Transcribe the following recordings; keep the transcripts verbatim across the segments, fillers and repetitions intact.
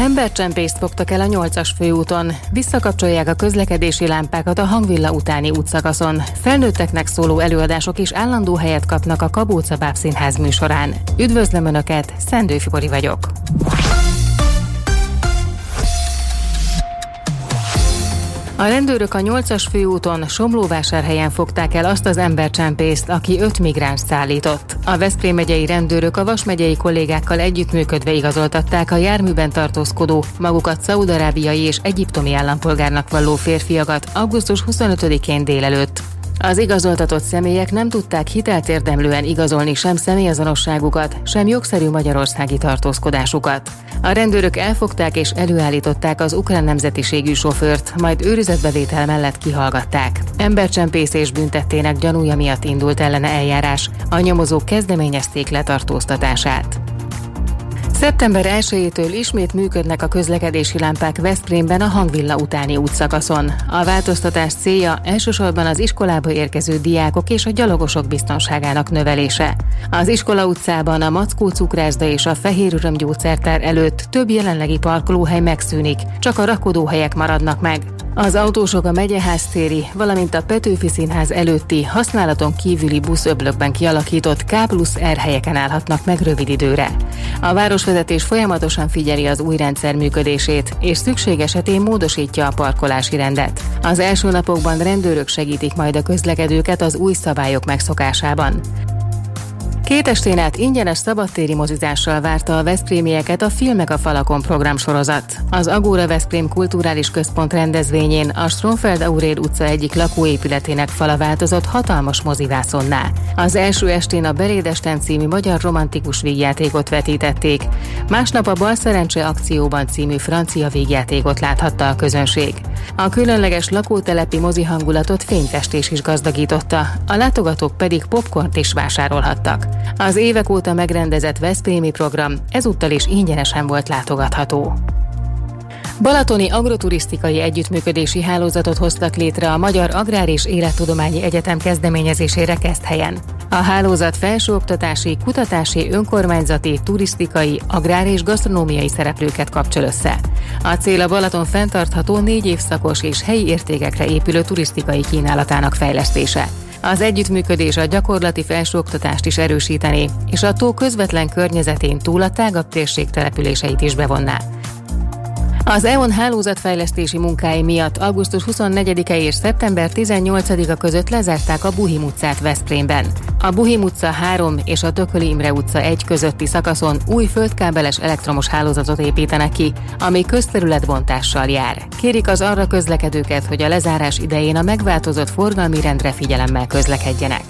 Embercsempészt fogtak el a nyolcas főúton. Visszakapcsolják a közlekedési lámpákat a Hangvilla utáni útszakaszon. Felnőtteknek szóló előadások is állandó helyet kapnak a Kabóca Bábszínház műsorán. Üdvözlöm Önöket, Szendő Fibori vagyok. A rendőrök a nyolcas főúton Somlóvásárhelyen fogták el azt az embercsempészt, aki öt migránst szállított. A Veszprém megyei rendőrök a Vas megyei kollégákkal együttműködve igazoltatták a járműben tartózkodó, magukat szaúd-arábiai és egyiptomi állampolgárnak valló férfiakat augusztus huszonötödikén délelőtt. Az igazoltatott személyek nem tudták hitelt érdemlően igazolni sem személyazonosságukat, sem jogszerű magyarországi tartózkodásukat. A rendőrök elfogták és előállították az ukrán nemzetiségű sofőrt, majd őrizetbevétel mellett kihallgatták. Embercsempészés büntettének gyanúja miatt indult ellene eljárás, a nyomozók kezdeményezték letartóztatását. szeptember elsejétől ismét működnek a közlekedési lámpák Veszprémben a Hangvilla utáni útszakaszon. A változtatás célja elsősorban az iskolába érkező diákok és a gyalogosok biztonságának növelése. Az Iskola utcában a Mackó cukrászda és a Fehér Öröm gyógyszertár előtt több jelenlegi parkolóhely megszűnik, csak a rakodóhelyek maradnak meg. Az autósok a Megyeház téri, valamint a Petőfi Színház előtti használaton kívüli buszöblökben kialakított K plusz R helyeken állhatnak meg rövid időre. A városvezetés folyamatosan figyeli az új rendszer működését, és szükség esetén módosítja a parkolási rendet. Az első napokban rendőrök segítik majd a közlekedőket az új szabályok megszokásában. Két estén át ingyenes szabadtéri mozizással várta a veszprémieket a Filmek a falakon programsorozat. Az Agóra Veszprém Kulturális Központ rendezvényén a Stromfeld Aurél utca egyik lakóépületének fala változott hatalmas mozivászonná. Az első estén a Belédesten című magyar romantikus vígjátékot vetítették, másnap a Balszerencse akcióban című francia vígjátékot láthatta a közönség. A különleges lakótelepi mozi hangulatot fényfestés is gazdagította, a látogatók pedig popcornt is vásárolhattak. Az évek óta megrendezett veszprémi program ezúttal is ingyenesen volt látogatható. Balatoni agroturisztikai együttműködési hálózatot hoztak létre a Magyar Agrár és Élettudományi Egyetem kezdeményezésére Keszthelyen. A hálózat felsőoktatási, kutatási, önkormányzati, turisztikai, agrár és gasztronómiai szereplőket kapcsol össze. A cél a Balaton fenntartható négy évszakos és helyi értékekre épülő turisztikai kínálatának fejlesztése. Az együttműködés a gyakorlati felsőoktatást is erősítené, és a tó közvetlen környezetén túl a tágabb térség településeit is bevonná. Az é o en hálózatfejlesztési munkái miatt augusztus huszonnegyedike és szeptember tizennyolcadika között lezárták a Buhim utcát Veszprémben. A Buhim utca három és a Tököli Imre utca egy közötti szakaszon új földkábeles elektromos hálózatot építenek ki, ami közterületbontással jár. Kérik az arra közlekedőket, hogy a lezárás idején a megváltozott forgalmi rendre figyelemmel közlekedjenek.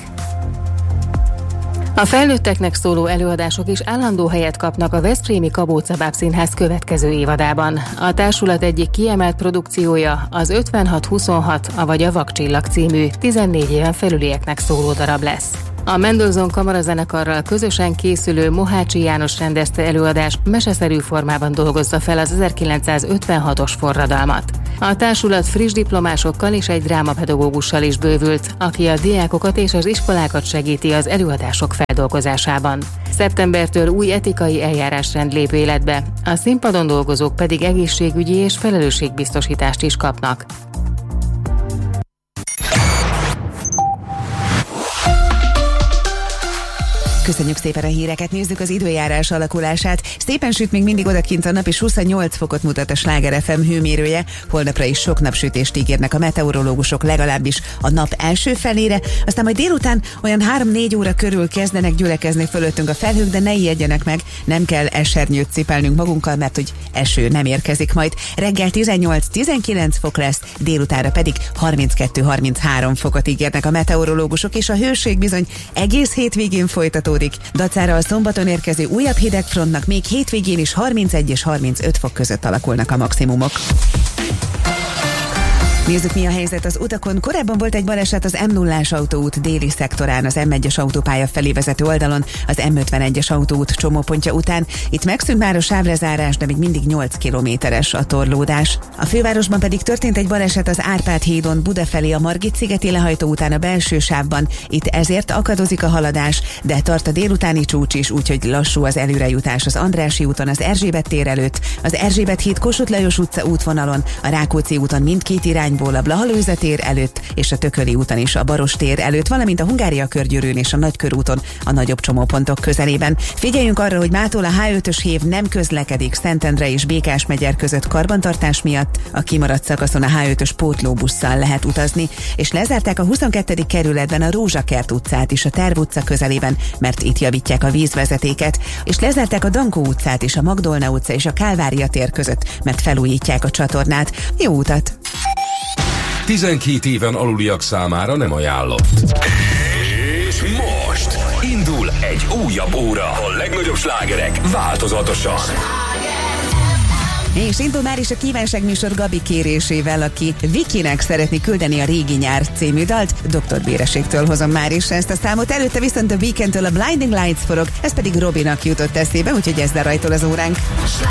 A felnőtteknek szóló előadások is állandó helyet kapnak a veszprémi Kabóca Bábszínház következő évadában. A társulat egyik kiemelt produkciója az ötvenhat huszonhat, avagy a Vakcsillag című tizennégy éven felülieknek szóló darab lesz. A Mendelssohn kamarazenekarral közösen készülő Mohácsi János rendezte előadás meseszerű formában dolgozza fel az ezerkilencszázötvenhatos forradalmat. A társulat friss diplomásokkal és egy drámapedagógussal is bővült, aki a diákokat és az iskolákat segíti az előadások feldolgozásában. Szeptembertől új etikai eljárásrend lép életbe, a színpadon dolgozók pedig egészségügyi és felelősségbiztosítást is kapnak. Köszönjük szépen a híreket, nézzük az időjárás alakulását. Szépen süt még mindig odakint a nap, és huszonnyolc fokot mutat a Sláger ef em hőmérője. Holnapra is sok napsütést ígérnek a meteorológusok, legalábbis a nap első felére. Aztán majd délután olyan három-négy óra körül kezdenek gyülekezni fölöttünk a felhők, de ne ijedjenek meg, nem kell esernyőt cipelnünk magunkkal, mert hogy eső nem érkezik majd. Reggel tizennyolc-tizenkilenc fok lesz, délutánra pedig harminckettő-harminchárom fokot ígérnek a meteorológusok, és a hőség bizony egész hétvégén folytatódik. Dacára a szombaton érkező újabb hidegfrontnak még hétvégén is harmincegy és harmincöt fok között alakulnak a maximumok. Nézzük, mi a helyzet az utakon. Korábban volt egy baleset az em nullás autóút déli szektorán, az em egyes autópálya felé vezető oldalon, az em ötvenegyes autóút csomópontja után. Itt megszűnt már a sávlezárás, de még mindig nyolc kilométeres a torlódás. A fővárosban pedig történt egy baleset az Árpád hídon Buda felé a Margit-szigeti lehajtó után a belső sávban. Itt ezért akadozik a haladás, de tart a délutáni csúcs is, úgyhogy lassú az előrejutás az Andrássy úton, az Erzsébet tér előtt, az Erzsébet híd Kossuth Lajos utca útvonalon, a Rákóczi úton mindkét irányból, a Blahalőze tér előtt és a Tököli úton is a Baros tér előtt, valamint a Hungária körgyűrűn és a Nagykörúton a nagyobb csomópontok közelében. Figyeljünk arra, hogy mától a há ötös hév nem közlekedik Szentendre és Békásmegyer között karbantartás miatt, a kimaradt szakaszon a há ötös pótlóbusszal lehet utazni, és lezárták a huszonkettedik kerületben a Rózsakert utcát is a Terv utca közelében, mert itt javítják a vízvezetéket, és lezárták a Dankó utcát is a Magdolna utca és a Kálvária tér között, mert felújítják a csatornát. Jó utat! tizenkét éven aluliak számára nem ajánlott. És most indul egy újabb óra. A legnagyobb slágerek változatosan. És indul már is a kívánságműsor Gabi kérésével, aki Vikinek szeretné küldeni a Régi nyár című dalt. doktor Béreségtől hozom már is ezt a számot. Előtte viszont a Weekendtől a Blinding Lights forog, ez pedig Robinak jutott eszébe, úgyhogy ezzel rajtol az óránk.